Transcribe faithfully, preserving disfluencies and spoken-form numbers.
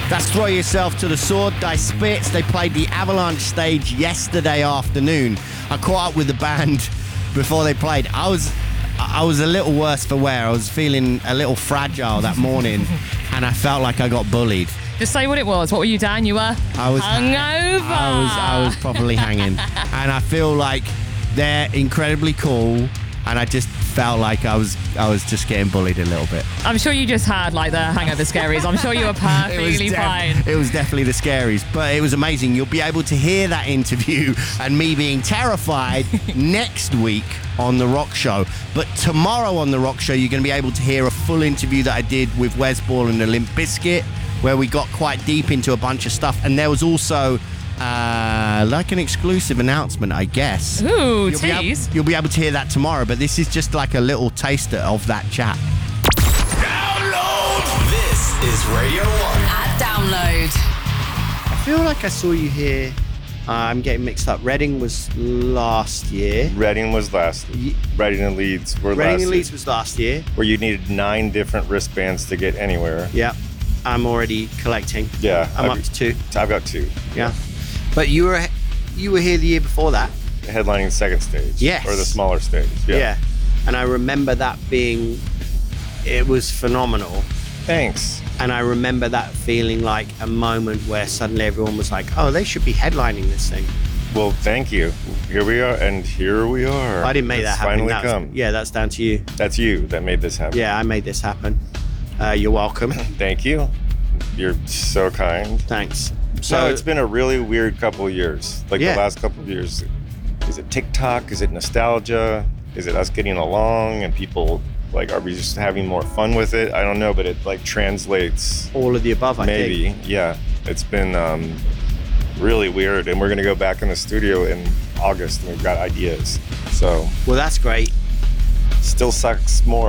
That's Throw Yourself to the Sword. Die Spitz. They played the Avalanche stage yesterday afternoon. I caught up with the band before they played. I was I was a little worse for wear. I was feeling a little fragile that morning, and I felt like I got bullied. Just say what it was. What were you, Dan? You were I was hungover. I was I was properly hanging, and I feel like they're incredibly cool, and I just felt like I was I was just getting bullied a little bit. I'm sure you just had like the hangover scaries. I'm sure you were perfectly def- fine. It was definitely the scaries, but it was amazing. You'll be able to hear that interview and me being terrified next week on The Rock Show. But tomorrow on The Rock Show, you're going to be able to hear a full interview that I did with Wes Ball and the Limp Bizkit, where we got quite deep into a bunch of stuff. And there was also uh, like an exclusive announcement, I guess. Ooh, you'll tease. Be able, you'll be able to hear that tomorrow, but this is just like a little taster of that chat. Download! This is Radio one. At Download. I feel like I saw you here. Uh, I'm getting mixed up. Reading was last year. Reading was last. Ye- Reading and Leeds were Reading last. and Leeds year, was last year. where you needed nine different wristbands to get anywhere. Yeah. I'm already collecting. Yeah, I'm I've- up to two. I've got two. Yeah. But you were you were here the year before that. Headlining second stage. Yes. Or the smaller stage. Yeah. Yeah. And I remember that being, it was phenomenal. Thanks. And I remember that feeling like a moment where suddenly everyone was like, oh, they should be headlining this thing. Well, thank you. Here we are, and here we are. I didn't make It's that happen. finally That's- come. Yeah, that's down to you. That's you that made this happen. Yeah, I made this happen. Uh, you're welcome. Thank you. You're so kind. Thanks. So So it's been a really weird couple of years. Like Yeah. the last couple of years. Is it TikTok? Is it nostalgia? Is it us getting along and people like are we just having more fun with it? I don't know, but it like translates. all of the above, I Maybe. think. Yeah. It's been um, really weird, and we're gonna go back in the studio in August and we've got ideas. So Well, that's great. still sucks more